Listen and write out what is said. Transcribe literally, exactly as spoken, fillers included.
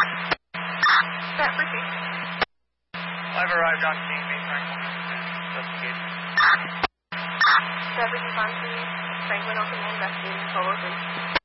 Set for two. I've arrived on scene, Main Franklin. Investigate. Seven Fancy, Franklin Open investigating Polo three.